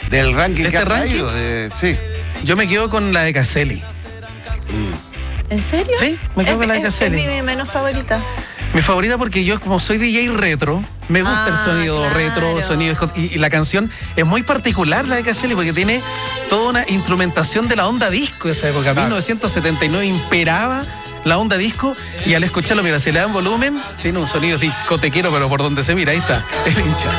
Del ranking ¿De que este ha traído, sí. Yo me quedo con la de Caselli. ¿En serio? Sí, me quedo con la de Caselli. Es mi menos favorita. Mi favorita porque yo, como soy DJ retro, me gusta el sonido claro. retro, y la canción es muy particular, la de Caselli, porque tiene toda una instrumentación de la onda disco de esa época. 1979 imperaba la onda disco, y al escucharlo, mira, si le dan volumen, tiene un sonido discotequero, pero por donde se mira, ahí está, el hincha.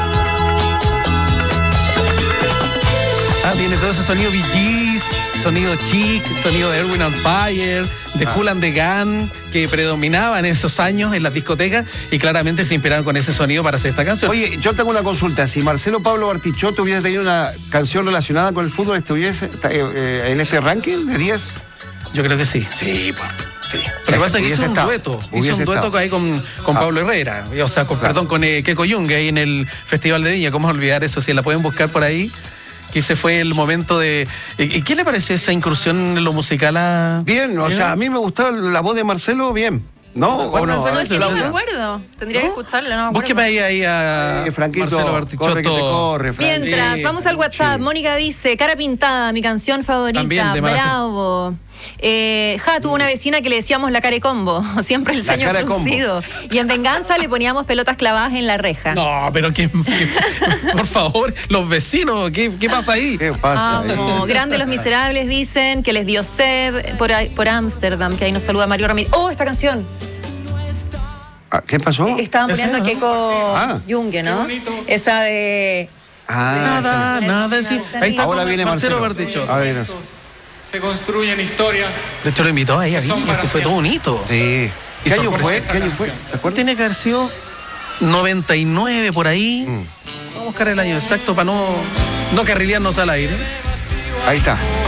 Tiene todo ese sonido Bee Gees, sonido Chic, sonido de Erwin on Fire, de Kool and the Gang, que predominaba en esos años en las discotecas, y claramente se inspiraron con ese sonido para hacer esta canción. Oye, yo tengo una consulta. Si Marcelo Pablo Bartichotto hubiese tenido una canción relacionada con el fútbol, ¿estuviese en este ranking de 10? Yo creo que sí. Sí, pues. Sí. Lo que pasa es que hizo un dueto ahí con Pablo Herrera, o sea, perdón, con Keko Yung, ahí en el Festival de Viña. ¿Cómo olvidar eso? Si la pueden buscar por ahí. Que ese fue el momento de... ¿Qué le pareció esa incursión en lo musical Bien, o sea, a mí me gustaba la voz de Marcelo, bien. ¿No? ¿O no? No me acuerdo. Tendría que escucharla, no me acuerdo. Búsqueme ahí a Franquito, Marcelo Bartichotto. corre que te corre, Frank. Mientras, vamos al WhatsApp. Mónica dice, Cara Pintada, mi canción favorita. También, bravo. Tuvo una vecina que le decíamos la cara combo, siempre el ceño fruncido. Y en venganza le poníamos pelotas clavadas en la reja. No, pero por favor, los vecinos, ¿qué pasa ahí? ¿Qué pasa ahí? Grande Los Miserables dicen que les dio sed por Ámsterdam, que ahí nos saluda Mario Ramírez. ¡Oh, esta canción! ¿Qué pasó? Estaban poniendo a Keko Junge, ¿no? Esa de... Nada, sí. Ahí está. Ahora viene Marcelo Bartichotto. A ver eso. Se construyen historias. De hecho, lo invitó a ella, eso fue todo un hito. Sí. ¿Qué año fue? ¿Qué año fue? ¿Te acuerdas? Tiene que haber sido 99 por ahí. Vamos a buscar el año exacto para no carrilearnos al aire. Ahí está.